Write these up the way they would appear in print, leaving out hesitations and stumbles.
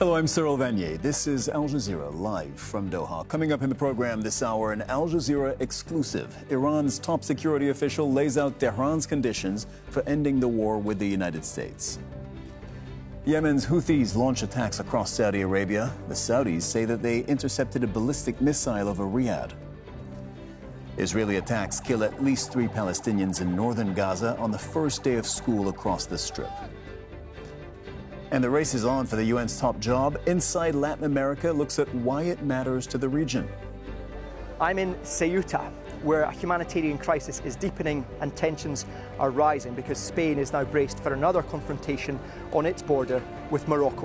Hello, I'm Cyril Vanier. This is Al Jazeera live from Doha. Coming up in the program this hour, an Al Jazeera exclusive. Iran's top security official lays out Tehran's conditions for ending the war with the United States. Yemen's Houthis launch attacks across Saudi Arabia. The Saudis say that they intercepted a ballistic missile over Riyadh. Israeli attacks kill at least 3 Palestinians in northern Gaza on the first day of school across the Strip. And the race is on for the UN's top job. Inside Latin America looks at why it matters to the region. I'm in Ceuta, where a humanitarian crisis is deepening and tensions are rising because Spain is now braced for another confrontation on its border with Morocco.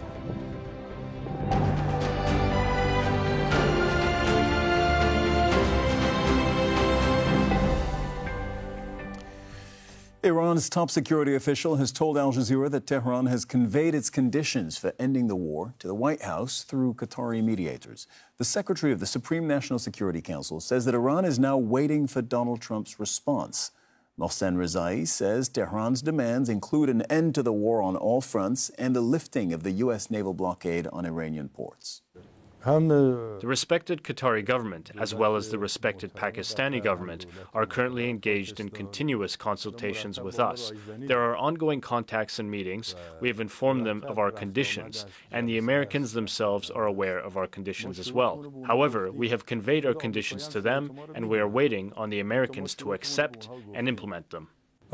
Iran's top security official has told Al Jazeera that Tehran has conveyed its conditions for ending the war to the White House through Qatari mediators. The secretary of the Supreme National Security Council says that Iran is now waiting for Donald Trump's response. Mohsen Rezai says Tehran's demands include an end to the war on all fronts and the lifting of the U.S. naval blockade on Iranian ports. The respected Qatari government, as well as the respected Pakistani government, are currently engaged in continuous consultations with us. There are ongoing contacts and meetings. We have informed them of our conditions, and the Americans themselves are aware of our conditions as well. However, we have conveyed our conditions to them, and we are waiting on the Americans to accept and implement them.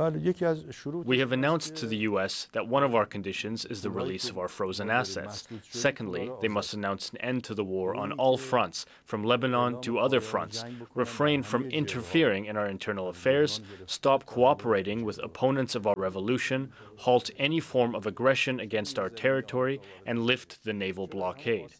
We have announced to the U.S. that one of our conditions is the release of our frozen assets. Secondly, they must announce an end to the war on all fronts, from Lebanon to other fronts, refrain from interfering in our internal affairs, stop cooperating with opponents of our revolution, halt any form of aggression against our territory, and lift the naval blockade.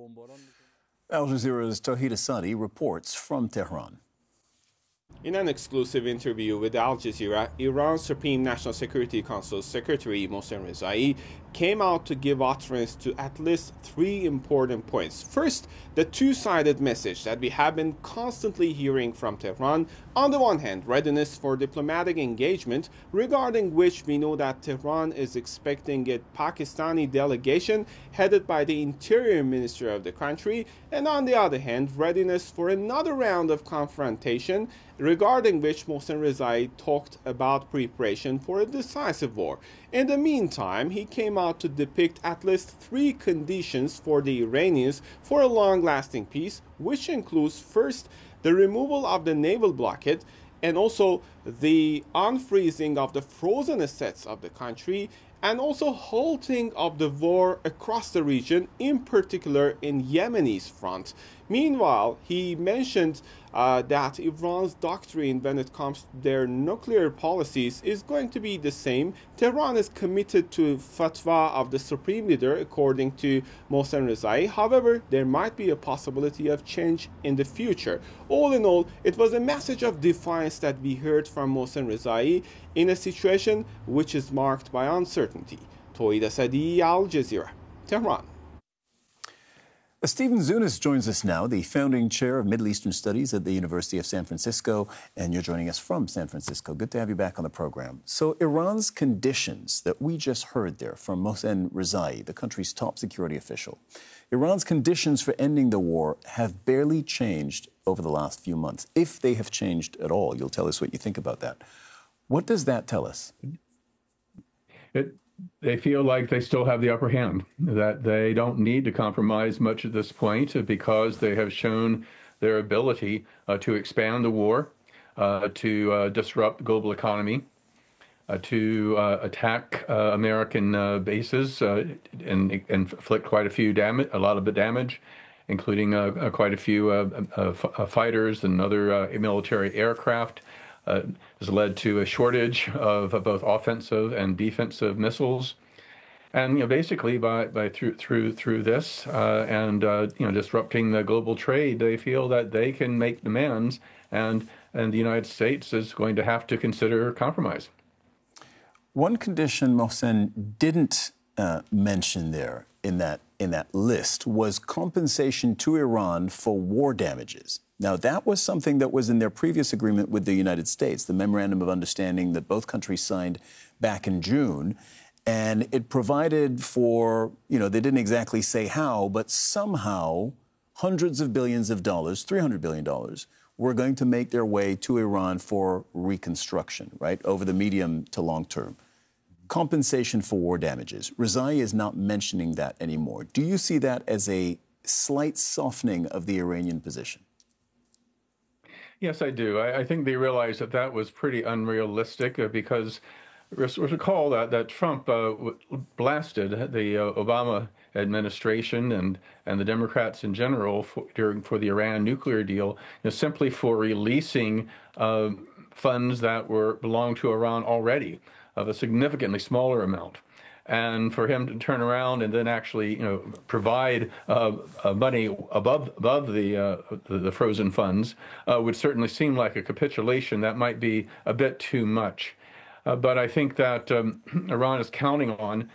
Al Jazeera's Tawhid Asadi reports from Tehran. In an exclusive interview with Al Jazeera, Iran's Supreme National Security Council Secretary Mohsen Rezai came out to give utterance to at least 3 important points. First, the two-sided message that we have been constantly hearing from Tehran. On the one hand, readiness for diplomatic engagement, regarding which we know that Tehran is expecting a Pakistani delegation headed by the Interior Minister of the country, and on the other hand, readiness for another round of confrontation, regarding which Mohsen Rezai talked about preparation for a decisive war. In the meantime, he came out to depict at least 3 conditions for the Iranians for a long-lasting peace, which includes first, the removal of the naval blockade, and also the unfreezing of the frozen assets of the country, and also halting of the war across the region, in particular in Yemeni's front. Meanwhile, he mentioned that Iran's doctrine when it comes to their nuclear policies is going to be the same. Tehran is committed to fatwa of the supreme leader, according to Mohsen Rezai. However, there might be a possibility of change in the future. All in all, it was a message of defiance that we heard from Mohsen Rezai in a situation which is marked by uncertainty. Tawhid Asadi, Al Jazeera, Tehran. Stephen Zunis joins us now, the founding chair of Middle Eastern Studies at the University of San Francisco, and you're joining us from San Francisco. Good to have you back on the program. So Iran's conditions that we just heard there from Mohsen Rezai, the country's top security official, Iran's conditions for ending the war have barely changed over the last few months, if they have changed at all. You'll tell us what you think about that. What does that tell us? They feel like they still have the upper hand, that they don't need to compromise much at this point because they have shown their ability to expand the war, to disrupt the global economy, to attack American bases and inflict quite a lot of the damage, including quite a few fighters and other military aircraft. Has led to a shortage of both offensive and defensive missiles, and basically by through this and disrupting the global trade, they feel that they can make demands, and the United States is going to have to consider compromise. One condition Mohsen didn't mention there in that list was compensation to Iran for war damages. Now, that was something that was in their previous agreement with the United States, the Memorandum of Understanding that both countries signed back in June. And it provided for, they didn't exactly say how, but somehow hundreds of billions of dollars, $300 billion, were going to make their way to Iran for reconstruction, right, over the medium to long term. Compensation for war damages. Rezai is not mentioning that anymore. Do you see that as a slight softening of the Iranian position? Yes, I do. I think they realized that that was pretty unrealistic because recall that Trump blasted the Obama administration and the Democrats in general for the Iran nuclear deal, simply for releasing funds that belonged to Iran already of a significantly smaller amount. And for him to turn around and then actually, provide money above the frozen funds would certainly seem like a capitulation that might be a bit too much. But I think that Iran is counting on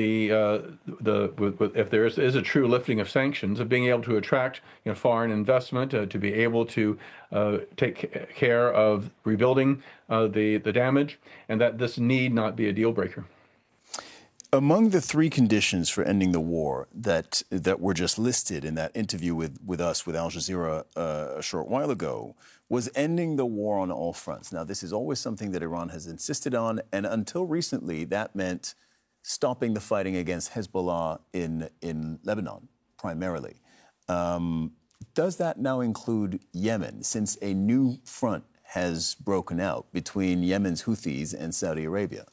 if there is a true lifting of sanctions, of being able to attract foreign investment, to be able to take care of rebuilding the damage, and that this need not be a deal breaker. Among the three conditions for ending the war that were just listed in that interview with us, with Al Jazeera a short while ago, was ending the war on all fronts. Now, this is always something that Iran has insisted on, and until recently, that meant stopping the fighting against Hezbollah in Lebanon, primarily. Does that now include Yemen, since a new front has broken out between Yemen's Houthis and Saudi Arabia?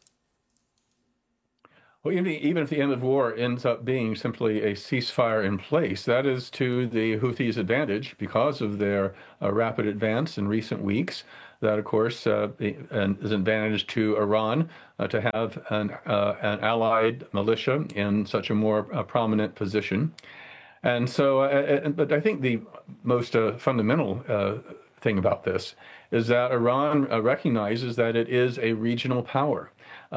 Well, even if the end of the war ends up being simply a ceasefire in place, that is to the Houthis' advantage because of their rapid advance in recent weeks. That, of course, is an advantage to Iran to have an allied militia in such a more prominent position. And so, but I think the most fundamental thing about this is that Iran recognizes that it is a regional power.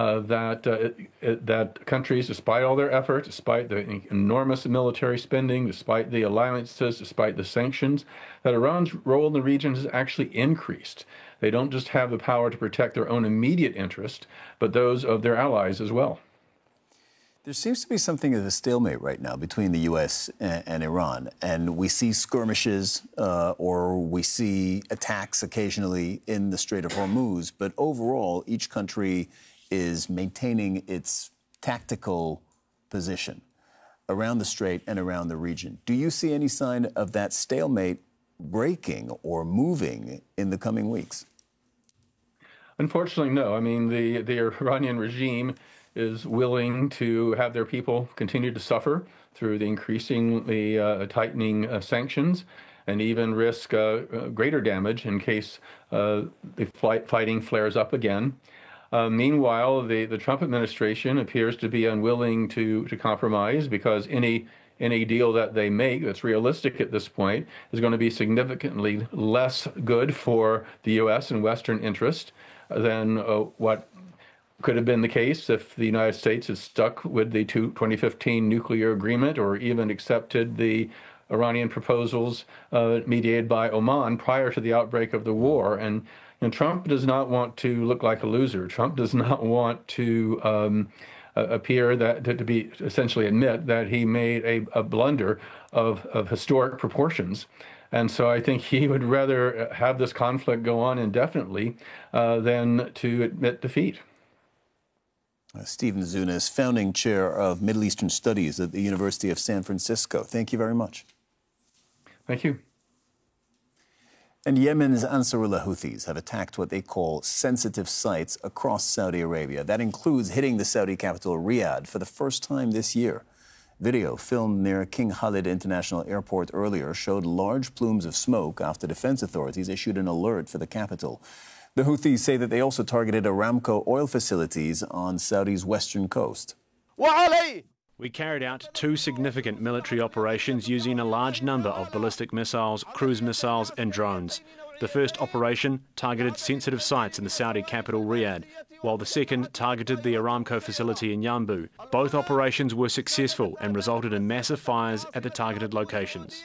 That countries, despite all their efforts, despite the enormous military spending, despite the alliances, despite the sanctions, that Iran's role in the region has actually increased. They don't just have the power to protect their own immediate interest, but those of their allies as well. There seems to be something of a stalemate right now between the U.S. and Iran, and we see skirmishes or we see attacks occasionally in the Strait of Hormuz, but overall, each country is maintaining its tactical position around the Strait and around the region. Do you see any sign of that stalemate breaking or moving in the coming weeks? Unfortunately, no. I mean, the Iranian regime is willing to have their people continue to suffer through the increasingly tightening sanctions and even risk greater damage in case the fighting flares up again. Meanwhile, the Trump administration appears to be unwilling to compromise because any deal that they make that's realistic at this point is going to be significantly less good for the U.S. and Western interest than what could have been the case if the United States had stuck with the 2015 nuclear agreement or even accepted the Iranian proposals mediated by Oman prior to the outbreak of the war. And Trump does not want to look like a loser. Trump does not want to appear to be essentially admit that he made a blunder of historic proportions. And so I think he would rather have this conflict go on indefinitely than to admit defeat. Stephen Zunes, founding chair of Middle Eastern Studies at the University of San Francisco. Thank you very much. Thank you. And Yemen's Ansarullah Houthis have attacked what they call sensitive sites across Saudi Arabia. That includes hitting the Saudi capital, Riyadh, for the first time this year. Video filmed near King Khalid International Airport earlier showed large plumes of smoke after defense authorities issued an alert for the capital. The Houthis say that they also targeted Aramco oil facilities on Saudi's western coast. We carried out 2 significant military operations using a large number of ballistic missiles, cruise missiles and drones. The first operation targeted sensitive sites in the Saudi capital Riyadh, while the second targeted the Aramco facility in Yanbu. Both operations were successful and resulted in massive fires at the targeted locations.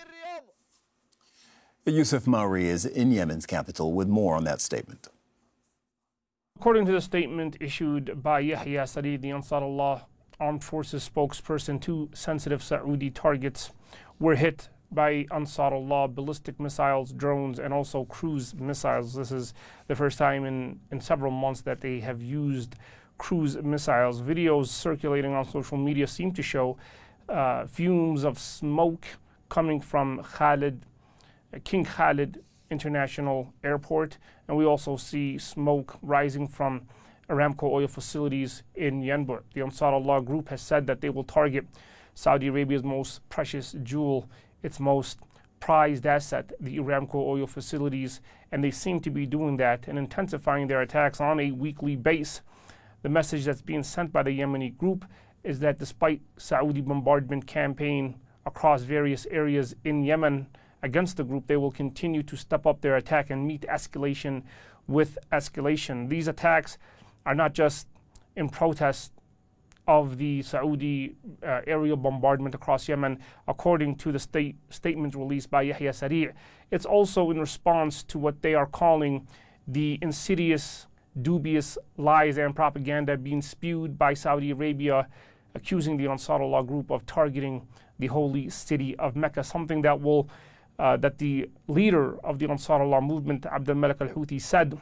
Yusuf Mauri is in Yemen's capital with more on that statement. According to the statement issued by Yahya Sari, the Ansarullah Armed Forces spokesperson, 2 sensitive Saudi targets were hit by Ansarullah ballistic missiles, drones, and also cruise missiles. This is the first time in several months that they have used cruise missiles. Videos circulating on social media seem to show fumes of smoke coming from King Khalid International Airport, and we also see smoke rising from Aramco oil facilities in Yanbu. The Ansarullah group has said that they will target Saudi Arabia's most precious jewel, its most prized asset, the Aramco oil facilities, and they seem to be doing that and intensifying their attacks on a weekly basis. The message that's being sent by the Yemeni group is that despite Saudi bombardment campaign across various areas in Yemen against the group, they will continue to step up their attack and meet escalation with escalation. These attacks are not just in protest of the Saudi aerial bombardment across Yemen, according to the statement released by Yahya Sari. It's also in response to what they are calling the insidious, dubious lies and propaganda being spewed by Saudi Arabia, accusing the Ansarullah group of targeting the holy city of Mecca, something that will that the leader of the Ansarullah movement, Abd al-Malik al-Houthi, said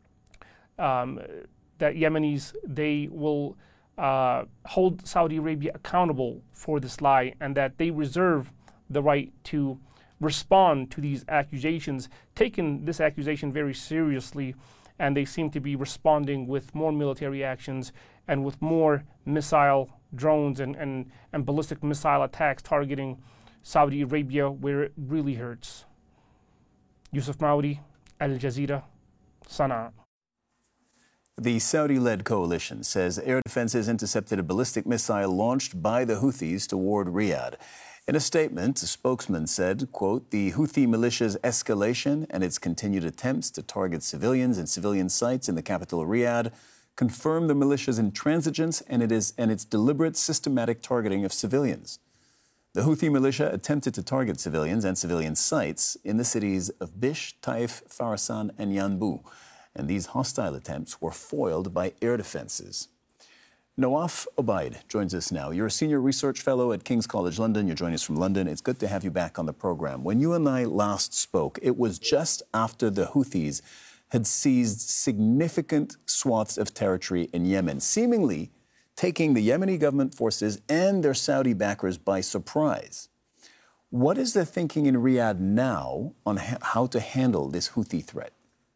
that Yemenis, they will hold Saudi Arabia accountable for this lie, and that they reserve the right to respond to these accusations, taking this accusation very seriously, and they seem to be responding with more military actions and with more missile drones and ballistic missile attacks targeting Saudi Arabia where it really hurts. Yusuf Maudi, Al Jazeera, Sana'a. The Saudi-led coalition says air defenses intercepted a ballistic missile launched by the Houthis toward Riyadh. In a statement, a spokesman said, quote, "The Houthi militia's escalation and its continued attempts to target civilians and civilian sites in the capital Riyadh confirm the militia's intransigence and its deliberate systematic targeting of civilians. The Houthi militia attempted to target civilians and civilian sites in the cities of Bish, Taif, Farasan, and Yanbu, and these hostile attempts were foiled by air defenses." Nawaf Obaid joins us now. You're a senior research fellow at King's College London. You're joining us from London. It's good to have you back on the program. When you and I last spoke, it was just after the Houthis had seized significant swaths of territory in Yemen, seemingly taking the Yemeni government forces and their Saudi backers by surprise. What is the thinking in Riyadh now on how to handle this Houthi threat?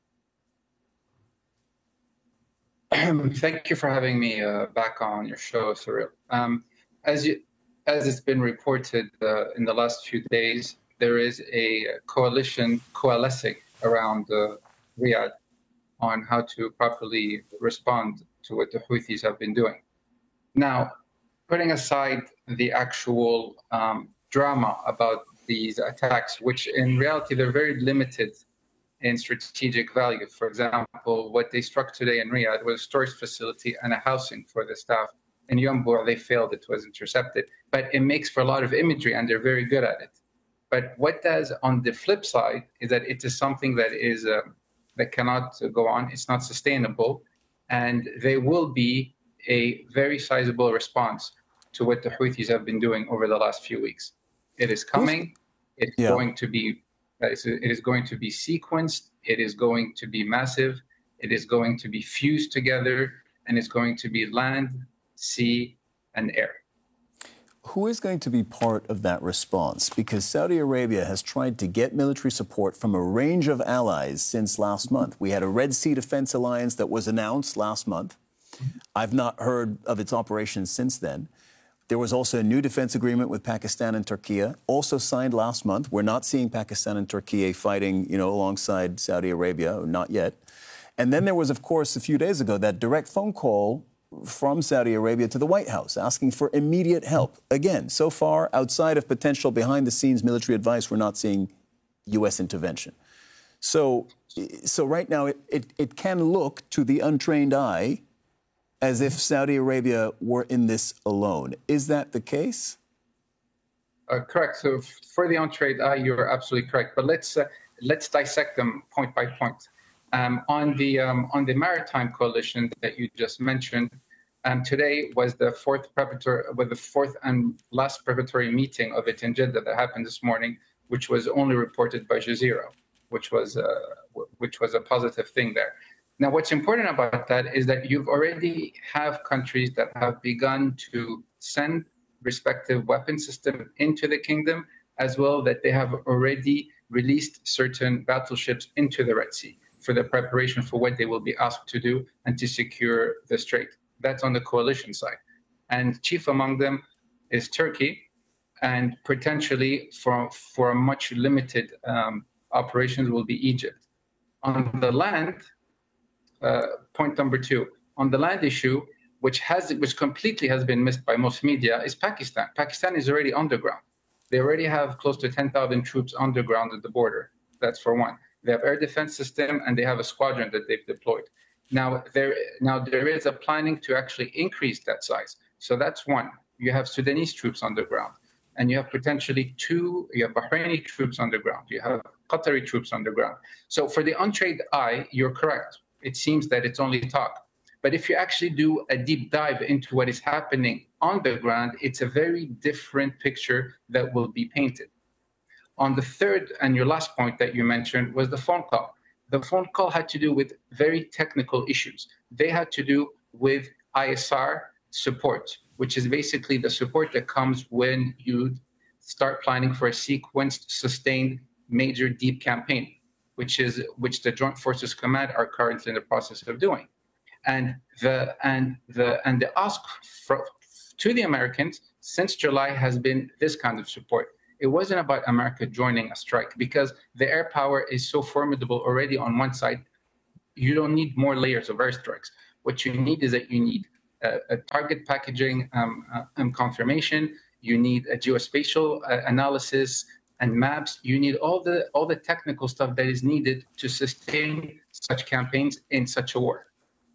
Thank you for having me back on your show, Cyril. As it's been reported in the last few days, there is a coalition coalescing around Riyadh on how to properly respond to what the Houthis have been doing. Now, putting aside the actual drama about these attacks, which in reality they're very limited in strategic value. For example, what they struck today in Riyadh was a storage facility and a housing for the staff. In Yanbu, they failed, it was intercepted. But it makes for a lot of imagery, and they're very good at it. But what does on the flip side is that it is something that is that cannot go on. It's not sustainable, and there will be a very sizable response to what the Houthis have been doing over the last few weeks. It is coming. It's going to be. It is going to be sequenced. It is going to be massive. It is going to be fused together, and it's going to be land, sea, and air. Who is going to be part of that response? Because Saudi Arabia has tried to get military support from a range of allies since last month. We had a Red Sea Defense Alliance that was announced last month. I've not heard of its operations since then. There was also a new defense agreement with Pakistan and Turkey, also signed last month. We're not seeing Pakistan and Turkey fighting, alongside Saudi Arabia, or not yet. And then there was, of course, a few days ago, that direct phone call from Saudi Arabia to the White House asking for immediate help. Again, so far, outside of potential behind-the-scenes military advice, we're not seeing U.S. intervention. So right now, it can look to the untrained eye as if Saudi Arabia were in this alone. Is that the case? Correct. So for the untrained eye, you're absolutely correct. But let's dissect them point by point. On the maritime coalition that you just mentioned, today was the fourth and last preparatory meeting of it in Jeddah that happened this morning, which was only reported by Jazeera, which was a positive thing there. Now, what's important about that is that you already have countries that have begun to send respective weapon systems into the kingdom, as well that they have already released certain battleships into the Red Sea for the preparation for what they will be asked to do and to secure the strait. That's on the coalition side. And chief among them is Turkey, and potentially for a much limited operations will be Egypt. On the land, point number two, on the land issue, which completely has been missed by most media, is Pakistan. Pakistan is already underground. They already have close to 10,000 troops underground at the border. That's for one. They have air defense system, and they have a squadron that they've deployed. Now there is a planning to actually increase that size. So that's one. You have Sudanese troops underground, and you have potentially you have Bahraini troops underground. You have Qatari troops underground. So for the untrained eye, you're correct. It seems that it's only talk. But if you actually do a deep dive into what is happening on the ground, it's a very different picture that will be painted. On the third and your last point that you mentioned was the phone call. The phone call had to do with very technical issues. They had to do with ISR support, which is basically the support that comes when you start planning for a sequenced, sustained, major deep campaign, which the Joint Forces Command are currently in the process of doing. And the ask to the Americans since July has been this kind of support. It wasn't about America joining a strike, because the air power is so formidable already on one side. You don't need more layers of airstrikes. What you need is that you need a target packaging confirmation. You need a geospatial analysis and maps. You need all the technical stuff that is needed to sustain such campaigns in such a war.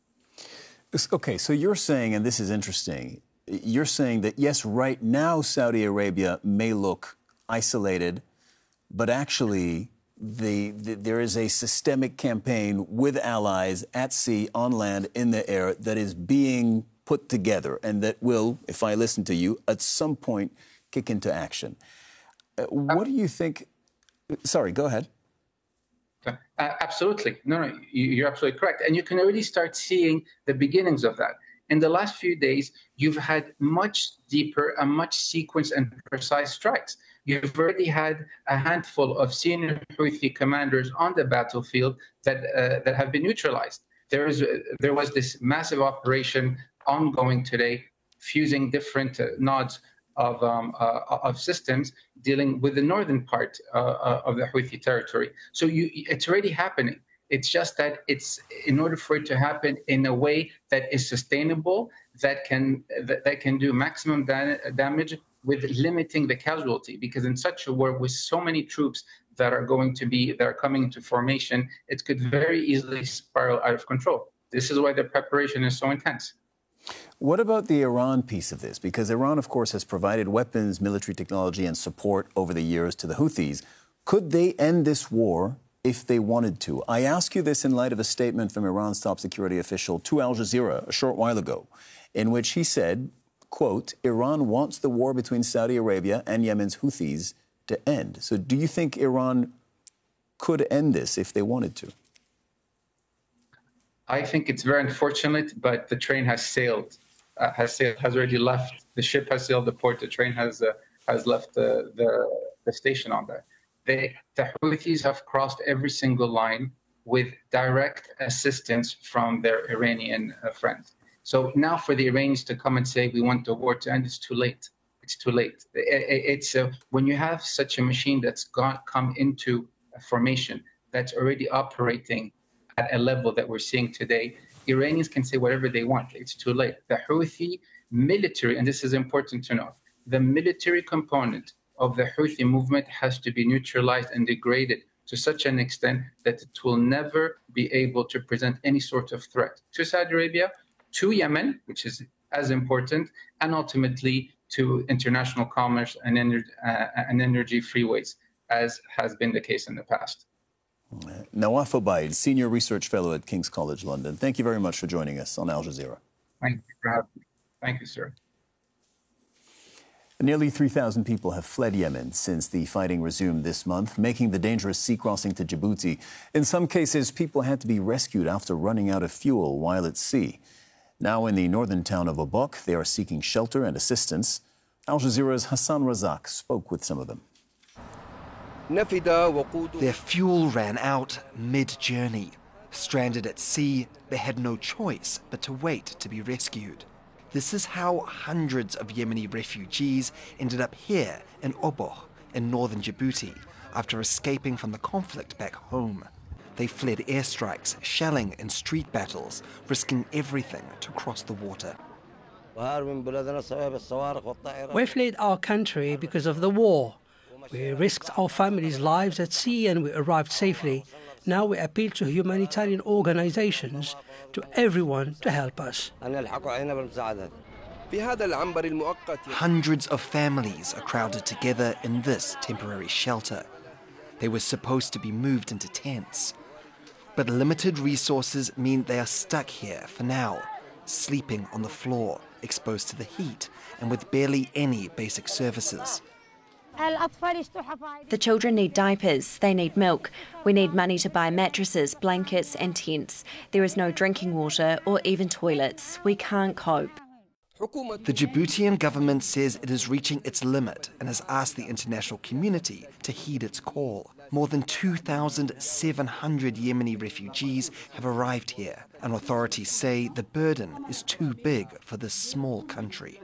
Okay, so you're saying, and this is interesting, you're saying that yes, right now Saudi Arabia may look isolated, but actually there is a systemic campaign with allies at sea, on land, in the air that is being put together and that will, if I listen to you, at some point kick into action. What do you think? Sorry, go ahead. Absolutely. No, you're absolutely correct. And you can already start seeing the beginnings of that. In the last few days, you've had much deeper and much sequenced and precise strikes. You've already had a handful of senior Houthi commanders on the battlefield that have been neutralized. There was this massive operation ongoing today, fusing different nodes of systems dealing with the northern part of the Houthi territory. So it's already happening. It's just that it's in order for it to happen in a way that is sustainable, that can do maximum damage with limiting the casualty. Because in such a war with so many troops that are coming into formation, it could very easily spiral out of control. This is why the preparation is so intense. What about the Iran piece of this? Because Iran, of course, has provided weapons, military technology, and support over the years to the Houthis. Could they end this war if they wanted to? I ask you this in light of a statement from Iran's top security official to Al Jazeera a short while ago, in which he said, quote, Iran wants the war between Saudi Arabia and Yemen's Houthis to end. So do you think Iran could end this if they wanted to? I think it's very unfortunate, but the train has sailed, has already left. The ship has sailed the port. The train has left the station on that. The Houthis have crossed every single line with direct assistance from their Iranian friends. So now for the Iranians to come and say, we want the war to end, it's too late. It's too late. It's when you have such a machine that's come into a formation that's already operating at a level that we're seeing today, Iranians can say whatever they want. It's too late. The Houthi military, and this is important to know, the military component of the Houthi movement has to be neutralized and degraded to such an extent that it will never be able to present any sort of threat to Saudi Arabia, to Yemen, which is as important, and ultimately to international commerce and energy freeways, as has been the case in the past. Nawaf Obaid, Senior Research Fellow at King's College London. Thank you very much for joining us on Al Jazeera. Thank you for having me. Thank you, sir. Nearly 3,000 people have fled Yemen since the fighting resumed this month, making the dangerous sea crossing to Djibouti. In some cases, people had to be rescued after running out of fuel while at sea. Now in the northern town of Obok, they are seeking shelter and assistance. Al Jazeera's Hassan Razak spoke with some of them. Their fuel ran out mid-journey. Stranded at sea, they had no choice but to wait to be rescued. This is how hundreds of Yemeni refugees ended up here in Obok, in northern Djibouti, after escaping from the conflict back home. They fled airstrikes, shelling and street battles, risking everything to cross the water. We fled our country because of the war. We risked our families' lives at sea and we arrived safely. Now we appeal to humanitarian organizations, to everyone to help us. Hundreds of families are crowded together in this temporary shelter. They were supposed to be moved into tents. But limited resources mean they are stuck here for now, sleeping on the floor, exposed to the heat, and with barely any basic services. The children need diapers, they need milk. We need money to buy mattresses, blankets and tents. There is no drinking water or even toilets. We can't cope. The Djiboutian government says it is reaching its limit and has asked the international community to heed its call. More than 2,700 Yemeni refugees have arrived here, and authorities say the burden is too big for this small country.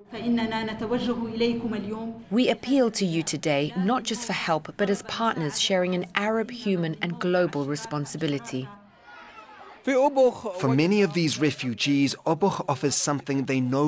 We appeal to you today, not just for help, but as partners sharing an Arab, human and global responsibility. For many of these refugees, Obok offers something they no